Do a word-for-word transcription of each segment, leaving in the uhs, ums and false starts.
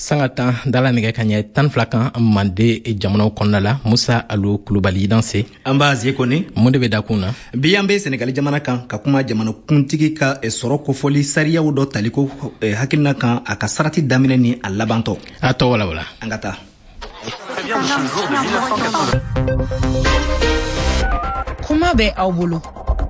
Sangatan dala nege kanye tan flakan mande jamana konnala Musa Alu Kulubali danse amba zekoni munde be dakuna biyambe Senegal jamana kan ka kuma jamana kuntigi ka soro ko foli sariya do taliko hakilna kan aka sarati damine ni a labanto ato wala wala angata kuma be aw bolo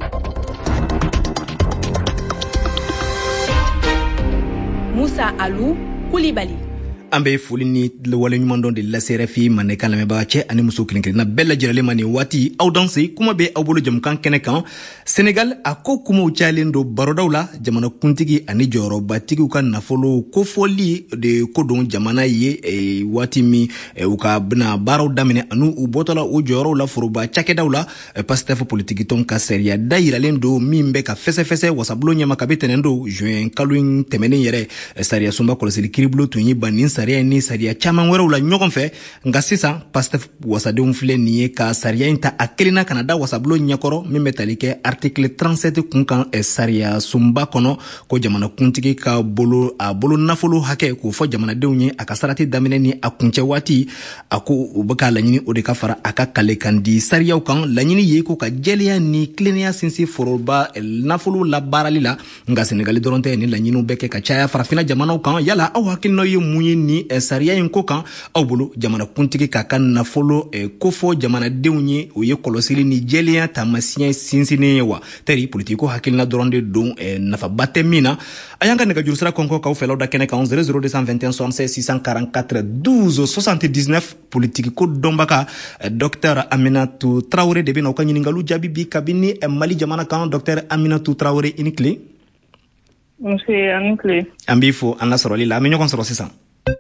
Musa Alu Kulibali ambe foli ni wale ɲuman dɔn de lasera fi mane kan lamɛnbaga cɛ ani muso kelen na bɛɛ lajɛlen ma ni waati aw danse kuma be aw bolo jamukan kɛnɛ kan Senegal a ko kumaw cayalen do barodaw la jamana kuntigi ani jɔyɔrɔbatigiw ka nafolo kofɔli de ko don jamana ye e, waati min e, u ka bena baaraw daminɛ anu u bɔtɔla o jɔyɔrɔw la foroba cakɛdaw la e, pastef politiki tɔn ka sariya da yiralen do min bɛ ka fɛsɛfɛsɛ wasabulo ɲɛma kabe tɛnɛn do juin kalo in tɛmɛnen yɛrɛ e, sariya sunba kɔlɔsili kiribulo tun ye ban nin sariya ni sariya caman wɛrɛw la ɲɔgɔn fɛ nka sisan pastef wasadenw filɛ nin ye ka sariya in ta a kelenna kana da wasabulo ɲɛkɔrɔ min bɛ tali kɛ article trente-sept kun kan eh, sariya sunba kɔnɔ ko jamana kuntigi ka bolo a bolo nafolo hakɛ k'o fɔ jamanadenw ye a ka sarati daminɛ ni a kuncɛ waati a ko u bɛ ka laɲini o de ka fara a ka kalekan di sariyaw kan laɲini ye ko ka jɛlenya ni tilennenya sinsin foroba eh, nafolo labaarali la nka Senegali dɔrɔn tɛ ni laɲiniw bɛ kɛ ka caya farafina jamanaw kan yala aw hakilinaw ye mun ye ni eh, sariya in ko kan aw bolo jamana kuntigi k'a ka nafolo eh, kofɔ jamanadenw ye o ye kɔlɔsili ni jɛlenya taamasiɲɛ sinsinnen ye wa tɛri politiko hakilina dɔrɔn de don eh, nafaba tɛ min na a y'an ka nɛgɛjuru sira kɔnkɔ k'aw fɛlaw da kɛnɛ kan zéro zéro deux cent vingt et un soixante-seize six cent quarante-quatre douze soixante-dix-neuf politikiko dɔnbaga eh, docteur Aminatu Traoré de bena u ka ɲiningaliw jaabi bi kabini eh, Mali jamana kan docteur Aminatu Traoré i ni tile monsieur ani tile an b'i fo an lasɔrɔli la an bɛ ɲɔgɔn sɔrɔ sisan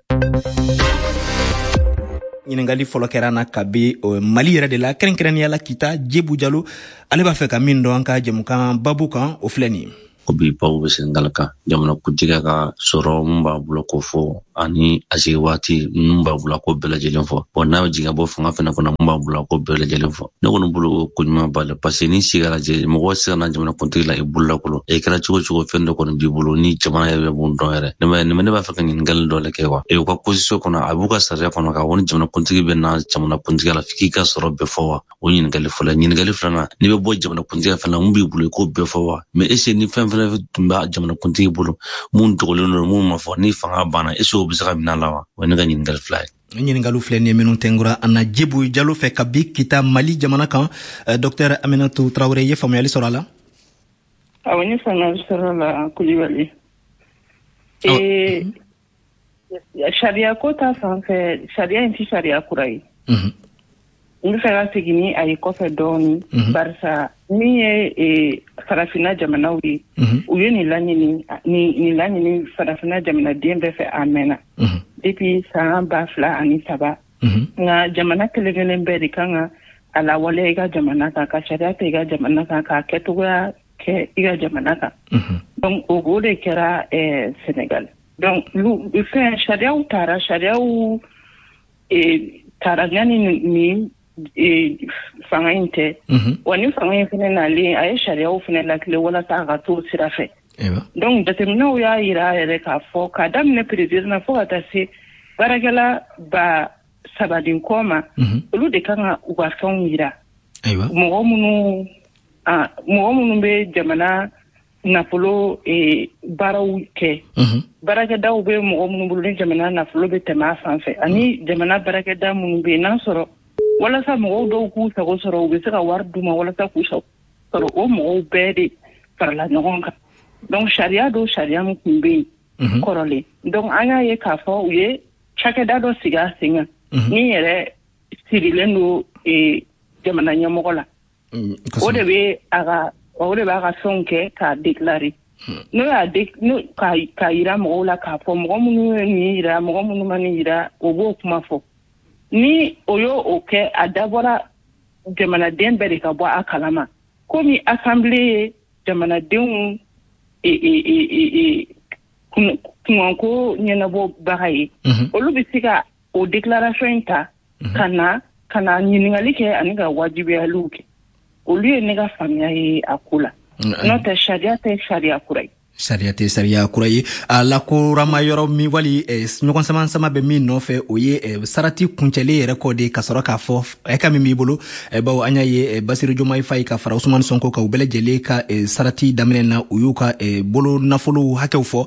ɲiningali fɔlɔ kɛra na kabi Mali yɛrɛ de la kɛrɛnkɛrɛnnenya la kita Djibou Diallo ale b'a fɛ ka min dɔn an ka jamukan babu kan o filɛ nin ye ko bi babu bɛ Senegal kan jamana kuntigi ka sɔrɔ mun b'a bolo ko fɔ ani a se waati mun b'a bolo ko bɛɛ lajɛlen fɔ bon n'a bɛ jigin ka bɔ fanga fana kɔnɔ mun b'a bolo ko bɛɛ lajɛlen fɔ ne kɔni bolo ko ɲuman b'a la parce que ni siga lajɛ mɔgɔ siga na jamana kuntigi la i bolo la kɔlɔ e kɛra cogo cogo fɛn dɔ kɔni b'i bolo ni jamana yɛrɛ bɛ mun dɔn yɛrɛ ne b'a ne b'a fɛ ka ɲininkali dɔ le kɛ wa e u ka constitution kɔnɔ a b'u ka sariya kɔnɔ ka wani jamana kuntigi bɛ na jamana kuntigi la f'i ka sɔrɔ bɛɛ fɔ wa o ɲininkali fɔlɔ ɲininkali filanan ni bɛ bɔ jamana kuntigi fana mun b'i bolo ko bɛɛ fɔ wa mais est-ce que ni fɛn fɛn tun b'a jamana kuntigi bolo mun dogolen don mun ma fɔ ni fanga banna est-ce que o bɛ se ka minɛ la wa o ye ne ka ɲininkali fila ye ɲininkaliw filɛ nin ye minnu tɛnkura an na Djibou Diallo fɛ ka bi kita Mali jamana kan docteur Aminatu Traoré ye faamuyali sɔrɔ a la awɔ n ye faamuyali sɔrɔ a la Kulibali ee sariya ko ta fanfɛ sariya in tɛ sariya kura ye n bɛ fɛ ka segin ni a ye kɔfɛ dɔɔni barisa min ye farafina jamanaw ye u ye nin laɲini nin laɲini farafina jamanaden bɛɛ fɛ a mɛnna depuis san ba fila ani saba nka jamana kelen kelen bɛɛ de kan ka a lawaleya i ka jamana kan ka sariya ta i ka jamana kan k'a kɛcogoya kɛ i ka jamana kan donc o de kɛra Senegal donc fɛn sariyaw taara sariyaw taara yanni nin fanga in tɛ wa ni fanga in fana nalen a ye sariyaw fana lakile walasa a ka to sira fɛ donc jateminɛw y'a yira yɛrɛ k'a fɔ k'a daminɛ président na fo ka taa se baarakɛla ba sabaden kɔ ma olu de kan ka u ka fɛnw yira mɔgɔ minnu mɔgɔ minnu bɛ jamana nafolo baaraw kɛ baarakɛdaw bɛ mɔgɔ minnu bolo ni jamana nafolo bɛ tɛmɛ a fan fɛ ani jamana baarakɛda minnu bɛ yen n'a sɔrɔ walasa mɔgɔw dɔw k'u sago sɔrɔ u bɛ se ka wari d'u ma walasa k'u sago sɔrɔ o mɔgɔw bɛɛ de farala ɲɔgɔn kan donc sariya dɔw sariya min tun bɛ yen kɔrɔlen donc an y'a ye k'a fɔ u ye cakɛda dɔ sigi a sen kan min yɛrɛ sirilen don jamana ɲɛmɔgɔ la o de bɛ a ka o de b'a ka fɛnw kɛ k'a déclarer n'o y'a n'o k'a yira mɔgɔw la k'a fɔ mɔgɔ minnu ye nin yira mɔgɔ minnu ma nin yira o b'o kuma fɔ ni o y'o o kɛ a dabɔra jamanaden bɛɛ de ka bɔ a kalama komi assemblée ye jamanadenw kunkanko ɲɛnabɔbaga ye olu bɛ se ka o déclaration in ta ka na ka na ɲininkali kɛ ani ka wajibiyaliw kɛ olu ye ne ka faamuya ye a ko la n'o tɛ sariya tɛ sariya kura ye Sariya te sariya kura ye a la kurama yɔrɔ min wali ɲɔgɔn sama sama bɛ min nɔfɛ o ye sarati kuncɛlen yɛrɛ kɔ de ka sɔrɔ k'a fɔ ɛka min b'i bolo bawo an y'a ye Basiru Jomayi Fayi ka fara Usumani Sonko ka u bɛɛ lajɛlen ka sarati daminɛ na u y'u ka bolo nafolo hakɛw fɔ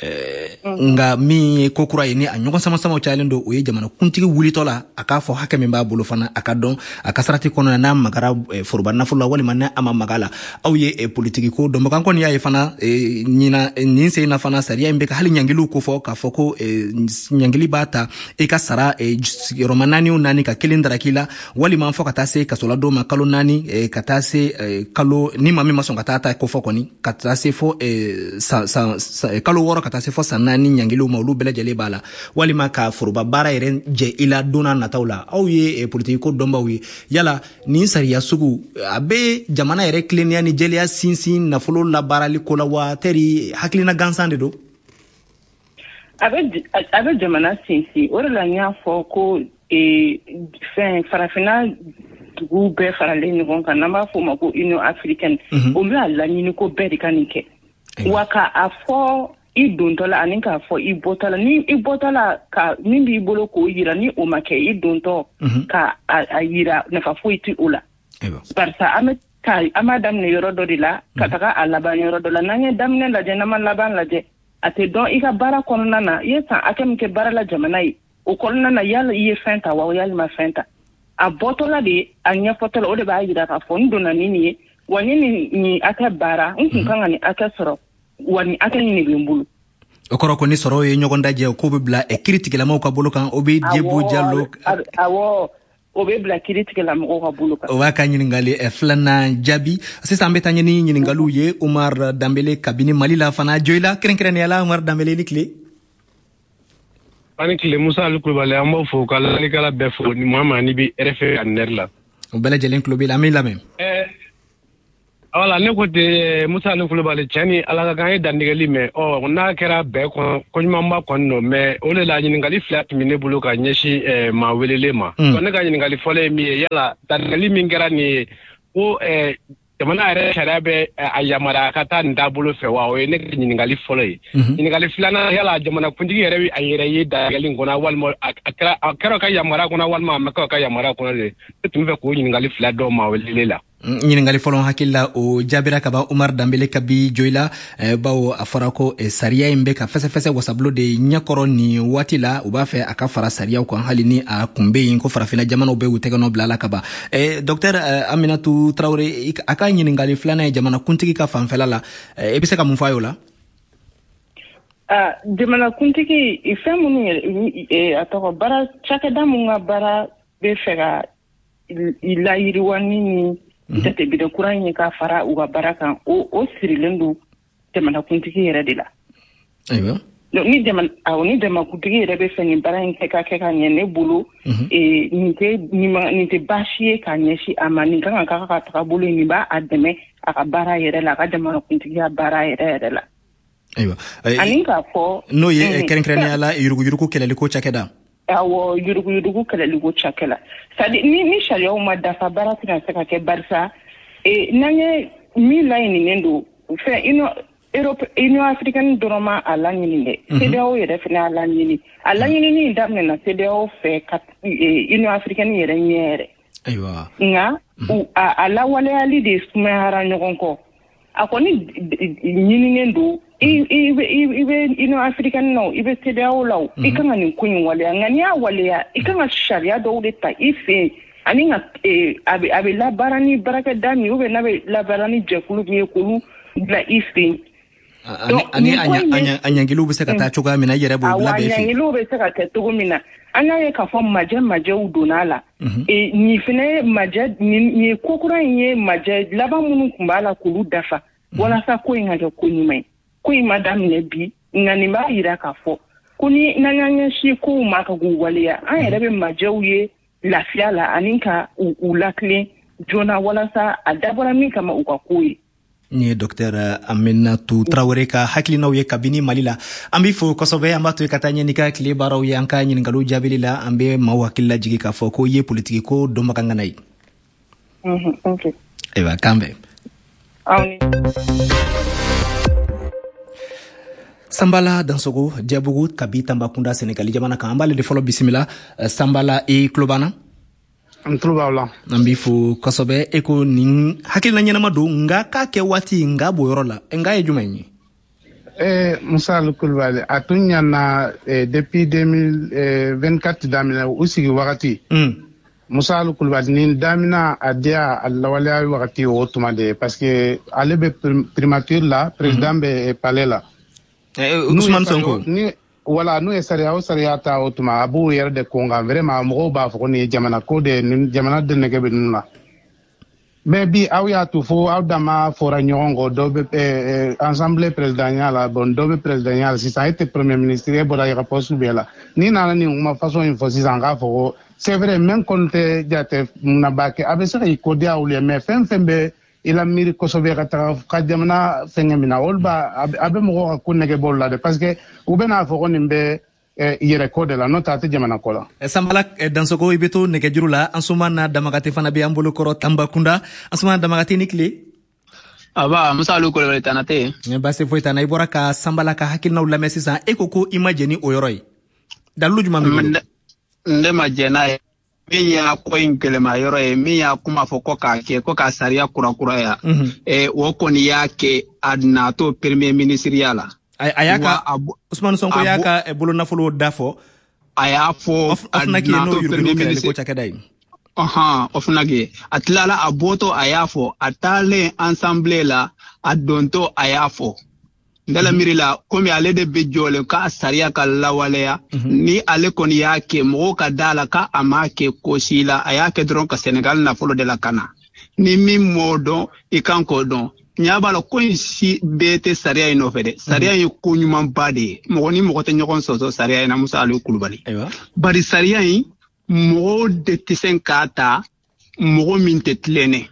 nka min ye ko kura ye ni a ɲɔgɔn sama samaw cayalen don o ye jamana kuntigi wulitɔ la a k'a fɔ hakɛ min b'a bolo fana a ka dɔn a ka sarati kɔnɔna n'a magara foroba nafolo la walima n'a a ma maga la aw ye politiki ko dɔnbaga kɔni y'a ye fana ɲina nin sen na fana sariya in bɛ ka hali ɲangiliw ko fɔ k'a fɔ ko ɲangili b'a ta i ka sara sigiyɔrɔma naani o naani ka kelen daraki la walima fɔ ka taa se kasoladon ma kalo naani ka taa se kalo ni maa min ma sɔn ka taa ta ko fɔ kɔni ka taa se fɔ kalo wɔɔrɔ ka taa se fɔ san naani ɲangiliw ma olu bɛɛ lajɛlen b'a la walima ka foroba baara yɛrɛ jɛ i la donna nataw la aw ye politiki ko dɔnbaw ye yala nin sariya sugu a bɛ jamana yɛrɛ tilennenya ni jɛlenya sinsin nafolo labaarali ko la wa tɛri hakilina gansan de do a bɛ jamana sinsin o de la n y'a fɔ ko fɛn farafina dugu bɛɛ faralen ɲɔgɔn kan n'an b'a fɔ o ma ko Union Africaine o bɛ laɲini ko bɛɛ de ka nin kɛ wa ka a fɔ i dontɔ la ani k'a fɔ i bɔtɔ la ni i bɔtɔ la ka min b'i bolo k'o yira ni o ma kɛ i dontɔ ka a yira nafa foyi ti o la barisa an bɛ an b'a daminɛ yɔrɔ dɔ de la ka taga a laban yɔrɔ dɔ la n'an ye daminɛ lajɛ n'an ma laban lajɛ a tɛ dɔn i ka baara kɔnɔna na i ye san hakɛ min kɛ baara la jamana ye o kɔnɔna na yala i ye fɛn ta wa yalima fɛn ta a bɔtɔla de a ɲɛfɔtɔla o de b'a yira k'a fɔ n donna ni nin ye wa ni nin hakɛ baara n kun kan ka nin hakɛ sɔrɔ wa nin hakɛ ɲini bɛ n bolo o kɔrɔ ko ni sɔrɔ ye ɲɔgɔn dajɛ ko bɛ bila kiiri tigilamaw ka bolo kan o bɛ Djebo Diallo awɔ o bɛ bila kiiri tigilamɔgɔw ka bolo kan o b'a ka ɲininkali filanan jaabi sisan an bɛ taa ɲɛ ni ɲininkaliw ye Umar Danbele kabini Mali la fana joyila kɛrɛnkɛrɛnnenya la Umar Danbele ni tile ani tile Musa Ali Kulubali an b'o fo ka lalikala bɛɛ fo ni Muhammad ni bi R F I Anner la o bɛɛ lajɛlen tulo b'i la an b'i lamɛn wala ne ko te Musa Ali Kulubali cɛni ala ka kan ye dandigɛli mɛn ɔ n'a kɛra bɛɛ kɔnɔ ko ɲumanba kɔni nɔ mɛ o de la ɲininkali fila tun bɛ ne bolo ka ɲɛsin maa welelen ma ne ka ɲininkali fɔlɔ ye min ye yala dandigɛli min kɛra nin ye ko jamana yɛrɛ sariya bɛ a yamaruya ka taa nin taabolo fɛ wa o ye ne ka ɲininkali fɔlɔ ye ɲininkali filanan yala jamana kuntigi yɛrɛ bɛ a yɛrɛ ye dandigɛli kɔnɔ walima a kɛra ka yamaruya kɔnɔ walima a ma kɛ ka yamaruya kɔnɔ de ne tun bɛ k'o ɲininkali fila dɔw maa welelen la ɲininkali fɔlɔ hakili la o jaabira ka ban Umar Danbele ka bi joyila bawo a fɔra ko sariya in bɛ ka fɛsɛfɛsɛ wasabolo de ɲɛkɔrɔ nin waati la u b'a fɛ a ka fara sariyaw kan hali ni a kun bɛ yen ko farafina jamanaw bɛ u tɛgɛnɔ bila la ka ban Docteur Aminatu Traoré a ka ɲininkali filanan ye jamana kuntigi ka fanfɛla la i bɛ se ka mun fɔ a y'o la jamana kuntigi fɛn minnu ye a tɔgɔ baara cakɛda mun ka baara bɛ fɛ ka layiriwa ni jatebide kura in ye ka fara u ka baara kan o o sirilen don jamana kuntigi yɛrɛ de la ayiwa ni jamana awɔ ni jamana kuntigi yɛrɛ bɛ fɛ nin baara in kɛ ka kɛ ka ɲɛ ne bolo nin tɛ nin tɛ baasi ye ka ɲɛsin a ma nin kan ka ka taga bolo nin b'a a dɛmɛ a ka baara yɛrɛ la a ka jamana kuntigiya baara yɛrɛ yɛrɛ la ayiwa ani k'a fɔ n'o ye kɛrɛnkɛrɛnnenya la yuruguyurugu kɛlɛliko cakɛda awɔ yuruguyurugu kɛlɛliko cakɛla c'est-à-dire ni ni sariyaw ma dafa baara tɛna se ka kɛ barisa n'an ye min laɲininen don fɛn ino Europe Union Africaine dɔrɔn ma a laɲini dɛ C D A O yɛrɛ fana y'a laɲini a laɲinini daminɛna C D A O fɛ ka Union Africaine yɛrɛ ɲɛ yɛrɛ ayiwa nka a lawaleyali de sumayara ɲɔgɔn kɔ a kɔni ɲininen don i bɛ Union Africaine na i bɛ C D A O la i kan ka nin ko in waleya nka n'i y'a waleya i kan ka sariya dɔw de ta i fɛ yen ani ka a bɛ labaara ni baarakɛda min ou bien n'a bɛ labaara ni jɛkulu min ye k'olu bila i fɛ yen ani a ɲangiliw bɛ se ka taa cogoya min na i yɛrɛ b'o bila bɛɛ fɛ a ɲangiliw bɛ se ka kɛ cogo min na an y'a ye k'a fɔ majɛ majɛw donna a la nin fana ye majɛ nin ko kura in ye majɛ laban minnu tun b'a la k'olu dafa walasa ko in ka kɛ ko ɲuman ye ko in ma daminɛ bi nka nin b'a yira k'a fɔ ko ni n'an y'an ɲɛsin kow ma ka k'u waleya an yɛrɛ bɛ majɛw ye lafiya la ani ka u latilen joona walasa a dabɔra min kama u ka ko ye ni ye Docteur Aminatu Traoré ka hakilinaw ye kabini Mali la an b'i fo kosɛbɛ an b'a to ka taa ɲɛ n'i ka tile baaraw ye an ka ɲininkaliw jaabili la an bɛ maaw hakili lajigi k'a fɔ ko i ye politiki ko dɔnbaga ŋana ye ayiwa kan bɛn Sambala Dansogo Diabougou kabi Tambacounda Sénégali jamana kan ambale de folo bisimila Sambala e Klobana Ntrouba nambi fu kosobe eko ning hakil na nyana madu nga ka ke wati nga boyoro la nga e jumanyi eh Moussa Kulbali atunya na eh, depuis deux mille vingt-quatre damina usigi wakati mm. Moussa Kulbali ni damina adia alawale wakati otuma de parce que alebe primature la président mm -hmm. be palais la eh, Ousmane Sonko ni wala no esariya o sariya ta otuma abu yer de konga vraiment mo ba fo ni jamana ko de jamana de nege be nuna mais bi aw ya tu fo aw dama fora nyongo do be eh, assemblée présidentielle bon do be présidentielle si ça a été premier ministre e boda ya poste bela ni na ni uma façon info si zanga fo c'est vrai même compte jate na bake abesa ko dia ou les mais fem fembe ila miri kosobe kata ka jamana fengemina olba abe mo ko nege bolla de parce que ubena fo ni be yere ko de la nota te jamana ko la Sambala Dansogo ibeto nege jurula ansumana damagate fana be ambolo koro Tambacounda ansumana damagate nikle aba musalu ko le tanate ba se foi tanay boraka Sambala ka hakil na ulame sisa ekoko imagine oyoroy dalu juma mi nde majena miya ko inkele mayoro e miya kuma foko ka ke ko ka saria kura kura ya mm -hmm. e woko ni yake adnato premier ministeriala ayaka Ousmane Sonko yaka e bolo nafolo dafo ayafo adnato premier ministre ko chakadai aha ofnage atlala aboto ayafo atale ensemble la adonto ayafo ndala mirila komi ale de bejole ka saria ka lawaleya mm -hmm. ni ale koni yake mo ka dala ka amake kosila ayake dron ka Senegal na folo de la kana ni mi modo ikanko don nyabalo ko si bete saria ino fede saria mm -hmm. yi kunyuma bade mo ni mo te nyokon soso saria na Musa Ali Kulubali aywa bari saria yi mo de tisen kata mo min te tlene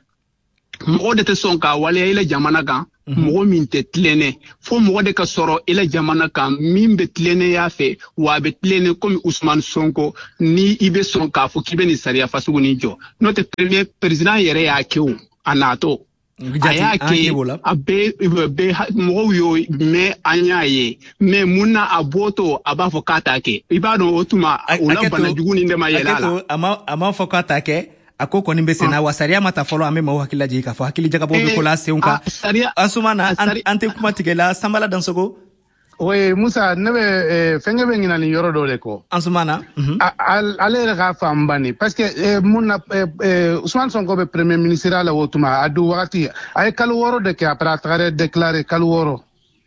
mo de te son ka wale ile jamana kan mo min te tlene fo mo de ka soro ile jamana kan min be tlene ya fe wa be tlene comme Ousmane Sonko ni ibe son ka fo kibe ni saria fasugu ni jo notre premier président yere ya kew anato ayake abe be mo yo me anyaye me muna aboto abafo katake ibado otuma ulamba juguni ndema yelala ama ama fo katake akoko nimbe sena wasaria mata folo ame ma hakila jika fo hakili jaka bobe kola seunka ansumana ante kuma tigela Sambala Dansogo oui Musa nebe eh, fenge be ngina ni yoro dole ko ansumana mm -hmm. ale ga fambani parce que eh, muna eh, eh, Ousmane Sonko be premier ministre ala wotuma adu wakati ay kalworo de ke après tare déclarer kalworo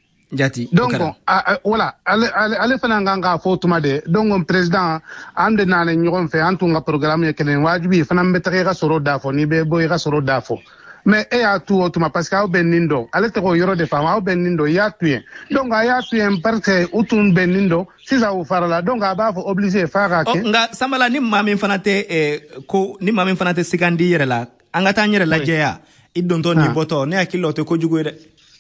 jati donc voilà ale ale fana nganga fotuma de donc président ande nane nyon fe antunga programme ye kenen wajibi fana mbetake ga soro dafo ni be boy ga soro dafo mais e a tout otuma parce que au benindo ale te ko yoro de fama au benindo ya tuye donc ya tuye parce que utun benindo si ça ou farala donc aba fo obligé fara ke nga Sambala ni mami fana te eh, ko ni mami fana te sigandi yere la angata nyere la jeya idonto ni boto ne akilo te ko jugoyde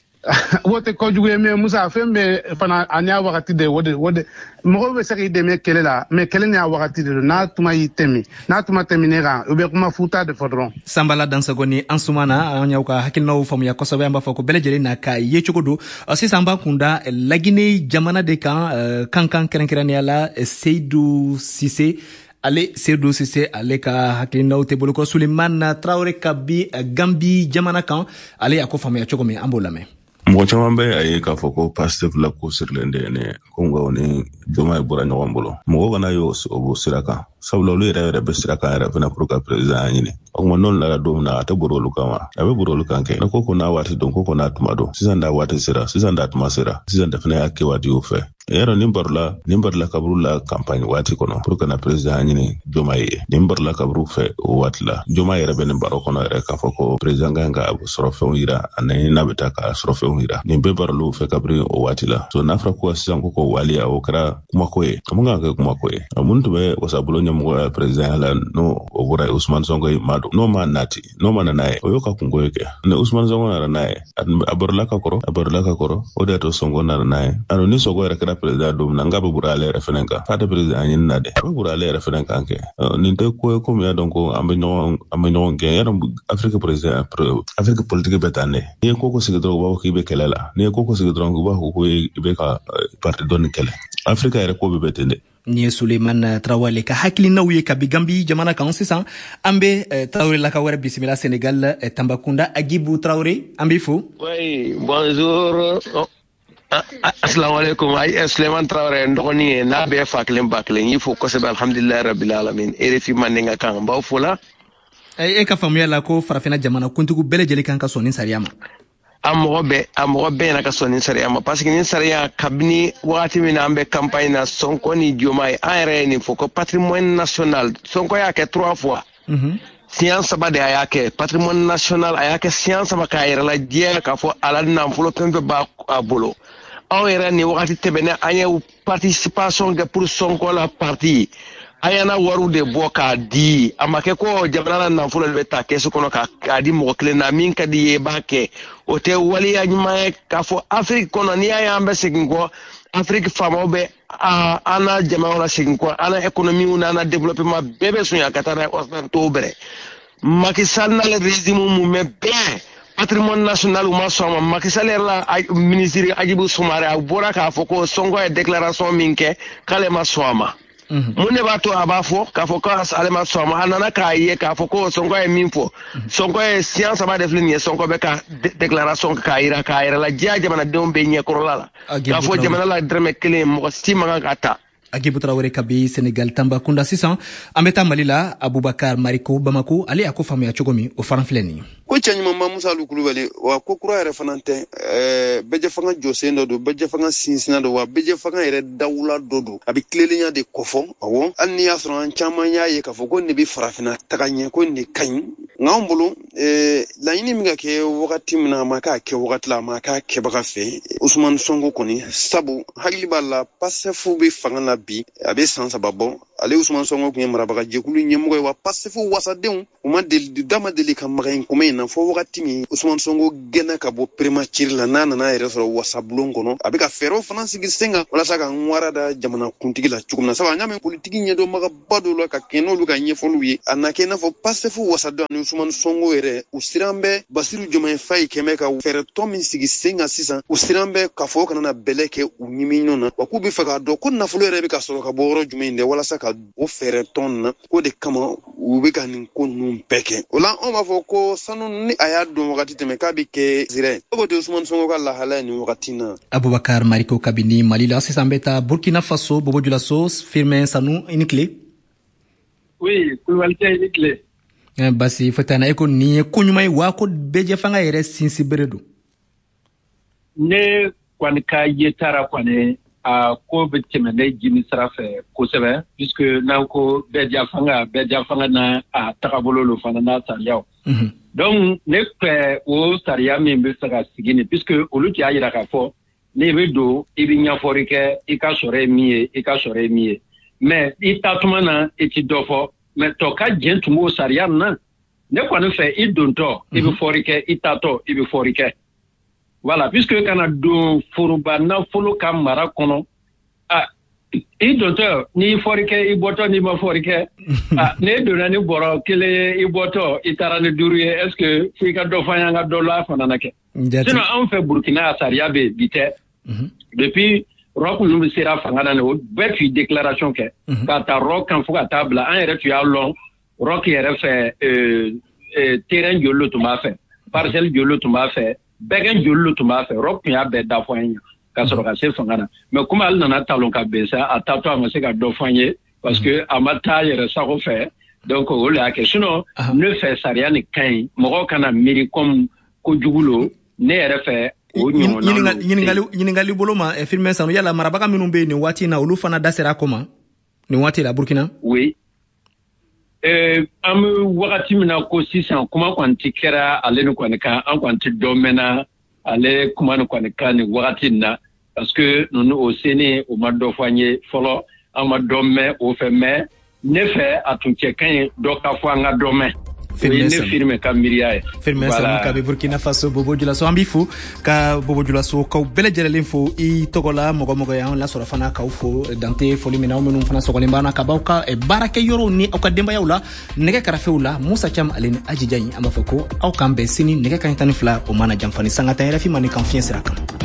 wote ko juguye me Musa fembe fana anya wakati de wode wode mo be sari de me kelela me kelenya wakati de na tuma yitemi na tuma teminera ube kuma futa de fodron Sambala Dansogo ni ansumana anya ka hakilno famu ya kosobe amba foko belejeli na ka yechugodo si Tambacounda lagine jamana de kan uh, kankan kerenkerani ala Seydou Cissé ale Seydou Cissé ale ka hakilno te boloko Souleymane Traoré kabi uh, Gambi jamana kan ale akofamu ya chogome ambolame mɔgɔ caman bɛ a ye k'a fɔ ko Pastef la ko sirilen de ne ko nka o ni Diomaye bɔra ɲɔgɔn bolo mɔgɔ kana y'o o sira kan sabula olu yɛrɛ yɛrɛ bɛ sira kan yɛrɛ fana pour ka président ɲini o kuma n'olu nana don min na a tɛ bɔra olu kan wa a bɛ bɔra olu kan kɛ ne ko ko n'a waati dɔn ko ko n'a tuma dɔn sisan n'a waati sera sisan n'a tuma sera sisan fana y'a kɛ waati o fɛ yɛrɛ nin barila nin barila kaburu la campagne waati kɔnɔ pour que na président ɲini Diomaye ye nin barila kaburu fɛ o waati la Diomaye yɛrɛ bɛ nin baro kɔnɔ yɛrɛ k'a fɔ ko président kan ka sɔrɔ fɛnw yira ani n'a bɛ taa ka sɔrɔ fɛnw yira nin bɛɛ barilo fɛ kabiri o waati la so n'a fɔra ko sisan ko ko waliya o kɛra kumako ye a mun kan ka kɛ kumako ye mun tun bɛ wasabolo ɲɛmɔgɔ président la n'o o bɔra Ousmane Sonko ye ma don n'o ma nati n'o ma nana ye o y'o ka kunko ye kɛ ni Ousmane Sonko nana n'a ye a barila ka kɔrɔ a barila ka kɔrɔ o de y'a to Sonko nana n'a ye alors ni Sonko yɛrɛ kɛra president dum na ngabe burale referenka fata president nyin na de abe burale referenka ke ni de ko ko mi donc ambe no ambe no ke yaram Afrique president Afrique politique betane ni ko ko sigidro ba ko be kelela ni ko ko sigidro ba ko ko be ka parti don kele Afrique era ko be betende ni Suleiman Traoré ka hakili nawye ka bigambi jamana kan sisan ambe Traoré la ka wara bismillah Sénégal Tambacounda Agibou Traoré ambe fo oui bonjour assalamu alaikum ay Suleiman Traoré ndoni na be faklen baklen yifo ko sebe alhamdulillah rabbil alamin ere fi manenga kan baw fola ay e ka famuya la ko farafina jamana kuntugu bele jeli kan ka sonin sariyama amobe amobe na ka sonin sariyama parce que ni sariya kabni wati mina ambe campagne na Sonko ni Diomaye ayre ni foko patrimoine national Sonko yake trois fois mhm science ba de ayake patrimoine national ayake science ba ka ayre la dia ka fo ala na fulo pembe ba abolo awere ni wakati tebene anya participation de pour Sonko la partie ayana waru de boka di amake ko jamana na fulo beta kesu kono ka adi mo klena min ka di bake o te wali anyma ka fo Afrique kono ni aya ambese ngo Afrique famobe a ana jamana sinko ana economy una na développement bebe sunya katara osman tobre makisal na le régime mu me bien patrimoine national ou ma soma Macky Sall la ministre Hadjibou Soumaré a bora ka foko Sonko e déclaration minke kale ma soma munne ba to aba fo ka foko ale ma soma anana ka ye ka foko Sonko e minfo Sonko e science ba defini Sonko be ka déclaration ka ira ka ira la jaaje mana don be nye korolala ka fo jamana la dreme kele mo stima ka ta Agibou Traoré kabi Sénégal Tambacounda sisan ambeta Malila Abubakar Mariko Bamako ali akofamu ya chogomi o faranfleni ko chanyuma Musa Lukulubali wa ko kura ere fanante eh beje fanga josendo do beje fanga sinsina do wa beje fanga ere dawla dodo abi klelinya de kofo awo anni asro an chamanya ye ka fogo ne bi farafina taganya ko ni kan ngambulu eh la yini minga ke wakati mina maka ke wakati la maka ke baka fe Ousmane Sonko koni sabu hagliballa passefu bi fanga na bi abe sansa babo ale Ousmane Sonko ko yemara baka jekulu nyemgo wa passefu wasadeu uma del dama deli kam magain kuma na fo wakati mi Ousmane Sonko gena ka bo premature la nana na ere so wasablon kono abe ka fero France gisenga wala saka ngwara da jamana kuntigi la chukumna saba nyame politiki nyedo maga bado lo ka keno lu ka nyefolu wi anake na fo passefu wasadu ni Ousmane Sonko ere usirambe Basiru Diomaye Faye keme ka fere tomi sigisenga sisa usirambe ka fo kana na beleke unyimino na wakubi faka do ko na fulo ere be ka soro ka boro jumende wala saka o fere ton ko de kama ube ka nin ko num peke ola on ma fo ko sanu ni aya do wakati teme ka bi ke zire ko de Ousmane Sonko ka la hala ni wakati na Abubakar Mariko kabini Malila sisambeta Burkina Faso Bobo Dioulasso firme sanu inikle oui kuwalite inikle basi fotana eko ni kunyumai wako beje fanga yere sinsi beredo ne kwani ka yetara kwani a ko beteme ne jimi sarafe ko sebe puisque na ko beja fanga beja fanga na a takabolo lo fanga na sariya mm-hmm. Donc ne pe o sariya mi be saka sigini puisque oluti ayira ka fo ne be do ibinya forike ika sore miye ika sore miye mais itatuma na eti dofo mais to ka jentumo sariya na ne kwa ne fait il donto il be forike itato il be forike voilà puisque kana do furuba na fulu kamara kono ah il donto ni forike i boto ni ma forike ah ne do na ni boro kele i boto itara ne durie est-ce que fika do fanya nga do la fana nake sinon on fait Burkina sariya be bité depuis Rock nous sera fangana ne be fi déclaration ke ka ta rock kan fuka table en ere tu a long rock ere fait euh, euh terrain jolo to ma fait parcelle jolo to ma fait begen jolo to ma fait rock ya be da foyen ka so ka se fangana mais comme al nana talon ka be ça ata to ma se ka do foyen parce que amata ere ça ko fait donc o la question non ne fait ça rien ni kan mo kana miri comme ko jugulo ne ere fait Yiningali boloma e filme sanu yala marabaka minumbe ni wati na ulu fana dasera koma ni wati la Burkina oui euh am wakati mina ko sisan kuma kwanti kera ale ni kwanika an kwanti domena ale kuma ni kwanika ni wakati na parce que nous au Séné au madofanye folo am domme au femme ne fait atunche kan do ka fanga domme ne firme ka miiriya ye firme sanu ka be Burkina Faso Bobo Dioulasso an b'i fo ka Bobo Dioulasso kaw bɛɛ lajɛlen fo i tɔgɔ la mɔgɔ mɔgɔ y'an lasɔrɔ fana k'aw fo dante foli min na aw minnu fana sɔgɔlen b'an na ka b'aw ka baarakɛ yɔrɔw ni aw ka denbayaw la nɛgɛ kɛrɛfɛw la Musa Cam ale ni Aji Diagne an b'a fɔ ko aw k'an bɛn sini nɛgɛ kanɲɛ tan ni fila o mana janfa ni sanga tan yɛrɛ fi ma ni kan fiɲɛ sira kan